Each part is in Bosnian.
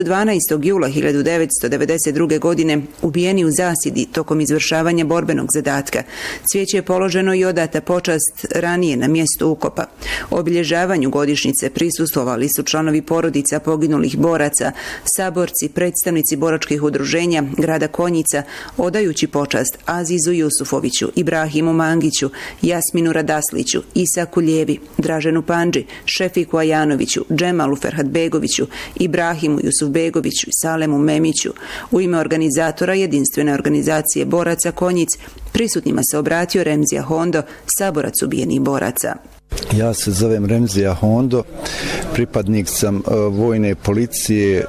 12. jula 1992. godine ubijeni u zasjedi tokom izvršavanja borbenog zadatka. Cvijeće je položeno i odata počast ranije na mjestu ukopa. Obilježavanju godišnjice prisustvovali su članovi porodica poginulih boraca, saborci, predstavnici boračkih udruženja grada Konjica, odajući počast Azizu Jusufoviću, Ibrahimu Mangiću, Jasminu Radasliću, Isaku Ljevi, Draženu Pandži, Šefiku Ajanoviću, Džemalu Ferhatbegoviću, Ibrahimu Jusufbegoviću i Salemu Memiću. U ime organizatora Jedinstvene organizacije boraca Konjic prisutnima se obratio Remzija Hondo, saborac ubijenih boraca. Ja se zovem Remzija Hondo, pripadnik sam vojne policije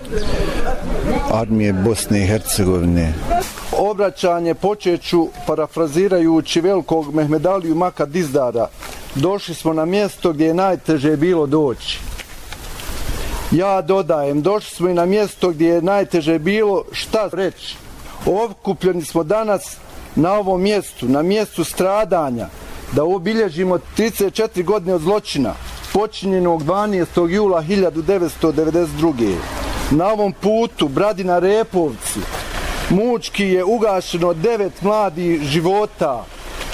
armije Bosne i Hercegovine. Obraćanje počeću parafrazirajući velikog Mehmedaliju Maka Dizdara. Došli smo na mjesto gdje je najteže bilo doći. Ja dodajem, došli smo i na mjesto gdje je najteže bilo šta reći. Okupljeni smo danas na ovom mjestu, na mjestu stradanja, da obilježimo 34 godine od zločina počinjenog 12. jula 1992. Na ovom putu Bradina Repovci mučki je ugašeno 9 mladih života,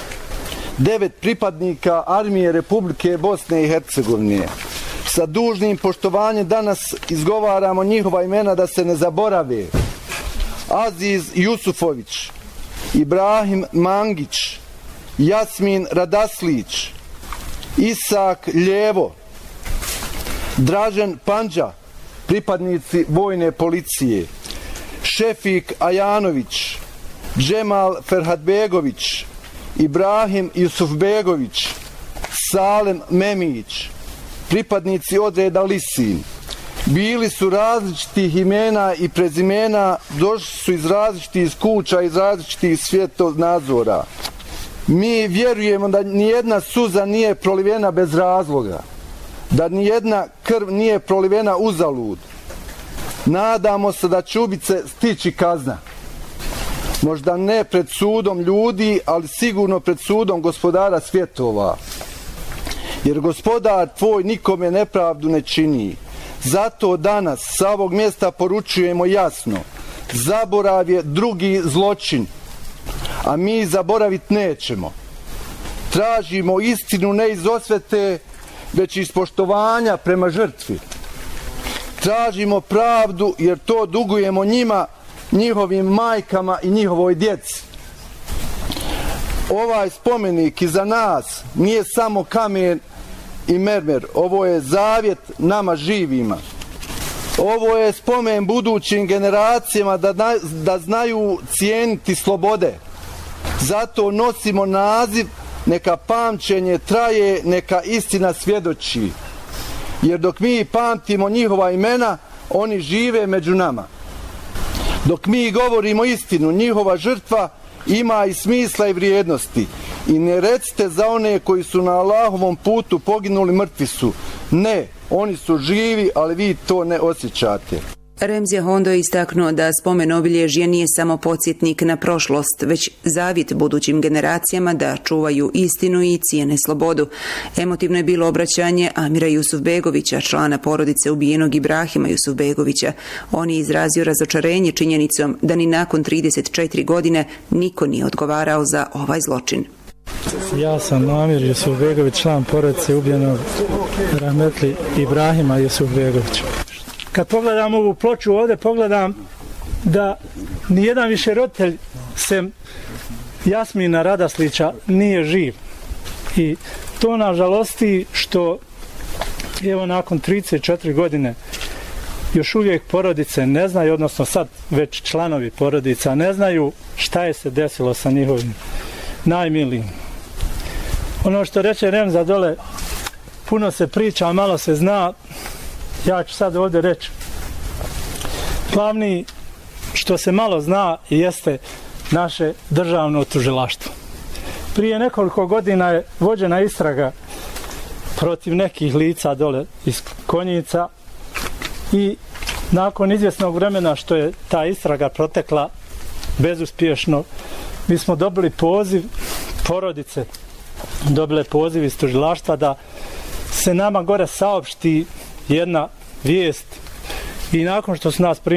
9 pripadnika armije Republike Bosne i Hercegovine. Sa dužnim poštovanjem danas izgovaramo njihova imena da se ne zaborave. Aziz Jusufović, Ibrahim Mangić, Jasmin Radaslić, Isak Ljevo, Dražen Pandža, pripadnici vojne policije, Šefik Ajanović, Džemal Ferhatbegović, Ibrahim Jusufbegović, Salem Memić, pripadnici odreda Lisin. Bili su različitih imena i prezimena, došli su iz različitih kuća, iz različitih svjetonazora. Mi vjerujemo da nijedna suza nije prolivena bez razloga, da nijedna krv nije prolivena uzalud. Nadamo se da će ubice stići kazna. Možda ne pred sudom ljudi, ali sigurno pred sudom gospodara svjetova. Jer gospodar tvoj nikome nepravdu ne čini. Zato danas sa ovog mjesta poručujemo jasno: zaborav je drugi zločin, a mi zaboraviti nećemo. Tražimo istinu ne iz osvete, već iz poštovanja prema žrtvi. Tražimo pravdu jer to dugujemo njima, njihovim majkama i njihovoj djeci. Ovaj spomenik iza nas nije samo kamen i mermer, ovo je zavjet nama živima. Ovo je spomen budućim generacijama da znaju cijeniti slobode. Zato nosimo naziv neka pamćenje traje, neka istina svjedoči. Jer dok mi pamtimo njihova imena, oni žive među nama. Dok mi govorimo istinu, njihova žrtva ima i smisla i vrijednosti. I ne recite za one koji su na Allahovom putu poginuli, mrtvi su. Ne, oni su živi, ali vi to ne osjećate. Remzija Hondo je istaknuo da spomen obilježje nije samo podsjetnik na prošlost, već zavjet budućim generacijama da čuvaju istinu i cijene slobodu. Emotivno je bilo obraćanje Amira Jusufbegovića, člana porodice ubijenog Ibrahima Jusufbegovića. On je izrazio razočarenje činjenicom da ni nakon 34 godine niko nije odgovarao za ovaj zločin. Ja sam Amir Jusufbegović, član porodice ubijenog rahmetli Ibrahima Jusufbegovića. Kad pogledam ovu ploču ovdje, pogledam da nijedan više roditelj sem Jasmina Radaslića nije živ. I to nas žalosti što evo nakon 34 godine još uvijek porodice ne znaju, odnosno sad već članovi porodica ne znaju šta je se desilo sa njihovim najmilijim. Ono što reče Remza dole, puno se priča, malo se zna. Ja ću sad ovdje reći. Glavni što se malo zna jeste naše državno tužilaštvo. Prije nekoliko godina je vođena istraga protiv nekih lica dole iz Konjica i nakon izvjesnog vremena što je ta istraga protekla bezuspješno, mi smo dobili poziv, porodice dobile poziv iz tužilaštva da se nama gore saopšti jedna vijest i nakon što su nas